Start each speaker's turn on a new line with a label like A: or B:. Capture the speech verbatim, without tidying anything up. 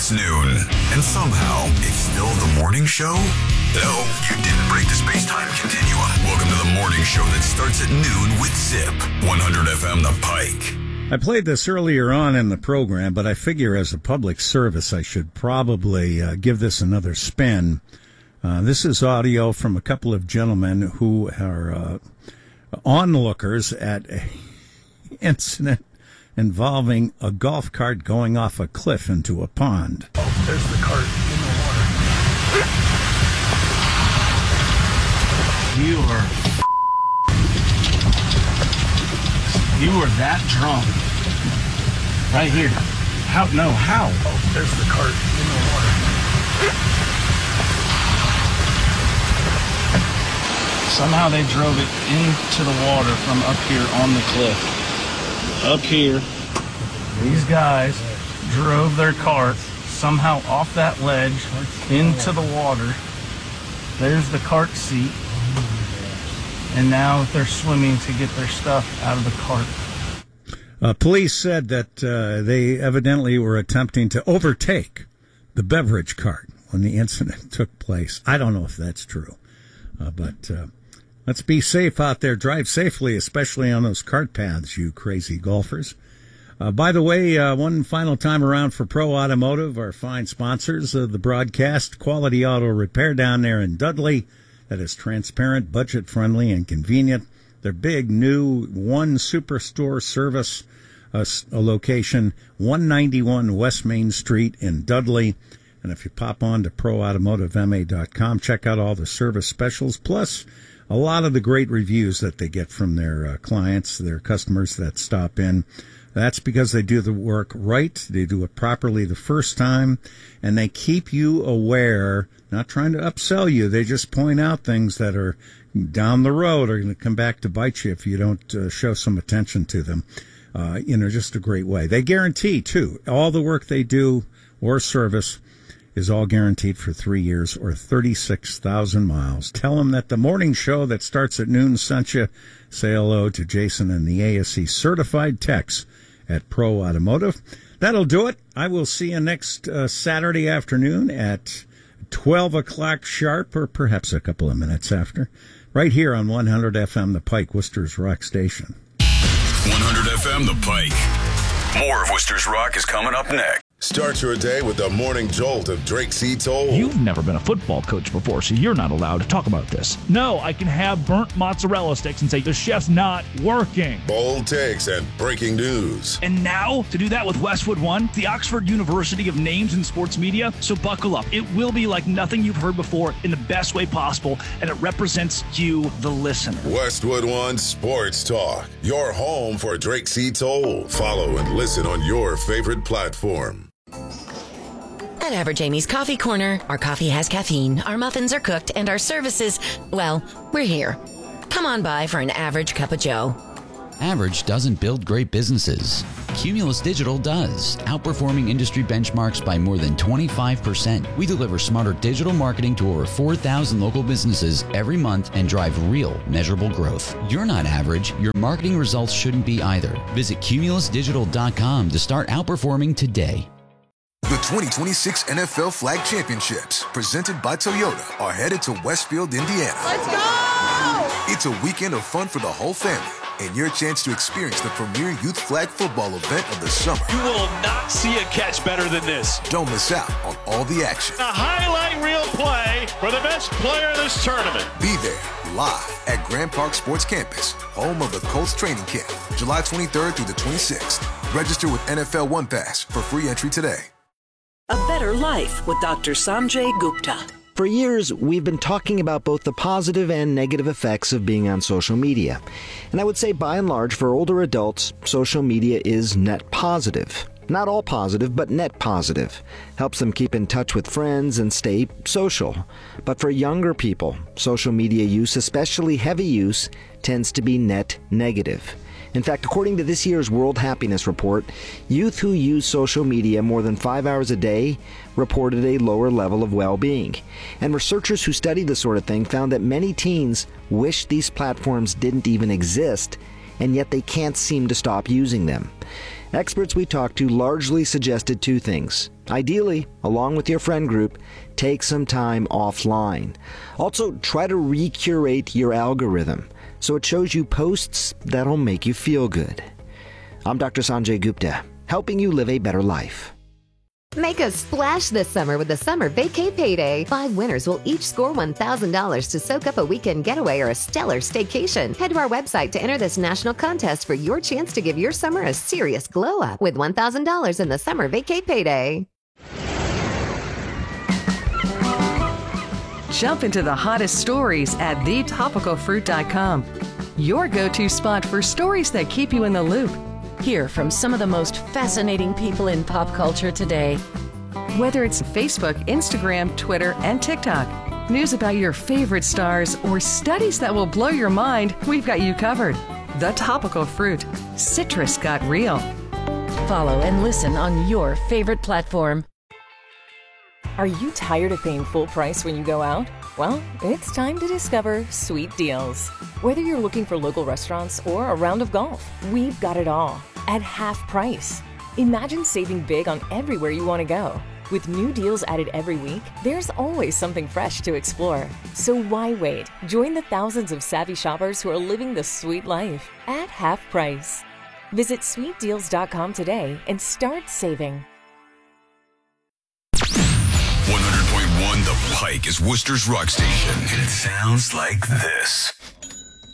A: It's noon, and somehow it's still the morning show? No, you didn't break the space-time continuum. Welcome to the morning show that starts at noon with Zip, one hundred F M The Pike.
B: I played this earlier on in the program, but I figure as a public service I should probably uh, give this another spin. Uh, this is audio from a couple of gentlemen who are uh, onlookers at an incident involving a golf cart going off a cliff into a pond.
C: Oh, there's the cart in the water. You are... You were that drunk. Right here. How? No, how? Oh, there's the cart in the water. Somehow they drove it into the water from up here on the cliff. Up here, these guys drove their cart somehow off that ledge into the water. There's the cart seat. And now they're swimming to get their stuff out of the cart.
B: Uh, police said that uh, they evidently were attempting to overtake the beverage cart when the incident took place. I don't know if that's true, uh, but uh, let's be safe out there. Drive safely, especially on those cart paths, you crazy golfers. Uh, by the way, uh, one final time around for Pro Automotive, our fine sponsors of the broadcast, Quality Auto Repair down there in Dudley. That is transparent, budget-friendly, and convenient. Their big, new one superstore service uh, a location, one ninety-one West Main Street in Dudley. And if you pop on to pro automotive m a dot com, check out all the service specials, plus a lot of the great reviews that they get from their uh, clients, their customers that stop in. That's because they do the work right, they do it properly the first time, and they keep you aware, not trying to upsell you. They just point out things that are down the road are going to come back to bite you if you don't uh, show some attention to them. Uh, you know, just a great way. They guarantee, too, all the work they do or service is all guaranteed for three years or thirty-six thousand miles. Tell them that the morning show that starts at noon sent you. Say hello to Jason and the A S E certified techs at Pro Automotive. That'll do it. I will see you next uh, Saturday afternoon at twelve o'clock sharp, or perhaps a couple of minutes after, right here on one hundred F M The Pike, Worcester's Rock Station.
A: one hundred F M The Pike. More of Worcester's Rock is coming up next.
D: Start your day with the morning jolt of Drake C. Toll.
E: You've never been a football coach before, so you're not allowed to talk about this. No, I can have burnt mozzarella sticks and say the chef's not working.
D: Bold takes and breaking news.
E: And now, to do that with Westwood One, the Oxford University of Names in Sports Media. So buckle up. It will be like nothing you've heard before in the best way possible, and it represents you, the listener.
D: Westwood One Sports Talk, your home for Drake C. Toll. Follow and listen on your favorite platform.
F: At Average Amy's Coffee Corner, our coffee has caffeine, our muffins are cooked, and our services, well, we're here. Come on by for an average cup of joe.
G: Average doesn't build great businesses. Cumulus Digital does, outperforming industry benchmarks by more than twenty-five percent. We deliver smarter digital marketing to over four thousand local businesses every month and drive real, measurable growth. You're not average. Your marketing results shouldn't be either. Visit cumulus digital dot com to start outperforming today.
H: The twenty twenty-six N F L Flag Championships, presented by Toyota, are headed to Westfield, Indiana.
I: Let's go!
H: It's a weekend of fun for the whole family, and your chance to experience the premier youth flag football event of the summer.
I: You will not see a catch better than this.
H: Don't miss out on all the action.
I: A highlight reel play for the best player of this tournament.
H: Be there, live at Grand Park Sports Campus, home of the Colts training camp, July twenty-third through the twenty-sixth. Register with N F L One Pass for free entry today.
J: A better life with Doctor Sanjay Gupta.
K: For years, we've been talking about both the positive and negative effects of being on social media. And I would say, by and large, for older adults, social media is net positive. Not all positive, but net positive. Helps them keep in touch with friends and stay social. But for younger people, social media use, especially heavy use, tends to be net negative. In fact, according to this year's World Happiness Report, youth who use social media more than five hours a day reported a lower level of well-being. And researchers who studied this sort of thing found that many teens wish these platforms didn't even exist, and yet they can't seem to stop using them. Experts we talked to largely suggested two things: Ideally, along with your friend group, take some time offline. Also, try to recurate your algorithm so it shows you posts that'll make you feel good. I'm Doctor Sanjay Gupta, helping you live a better life.
L: Make a splash this summer with the Summer Vacay Payday. Five winners will each score one thousand dollars to soak up a weekend getaway or a stellar staycation. Head to our website to enter this national contest for your chance to give your summer a serious glow up with one thousand dollars in the Summer Vacay Payday.
M: Jump into the hottest stories at the topical fruit dot com. Your go-to spot for stories that keep you in the loop.
F: Hear from some of the most fascinating people in pop culture today.
M: Whether it's Facebook, Instagram, Twitter, and TikTok, news about your favorite stars, or studies that will blow your mind, we've got you covered. The Topical Fruit. Citrus got real.
F: Follow and listen on your favorite platform.
N: Are you tired of paying full price when you go out? Well, it's time to discover Sweet Deals. Whether you're looking for local restaurants or a round of golf, we've got it all at half price. Imagine saving big on everywhere you want to go. With new deals added every week, there's always something fresh to explore. So why wait? Join the thousands of savvy shoppers who are living the sweet life at half price. Visit sweet deals dot com today and start saving.
A: one hundred point one The Pike is Worcester's rock station, and it sounds like this.